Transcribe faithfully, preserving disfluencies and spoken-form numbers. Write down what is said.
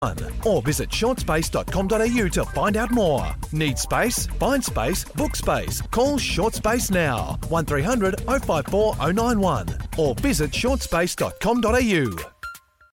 or visit shortspace dot com dot a u to find out more. Need space? Find space, book space. Call Shortspace now, one three hundred oh five four oh nine one or visit shortspace dot com dot a u.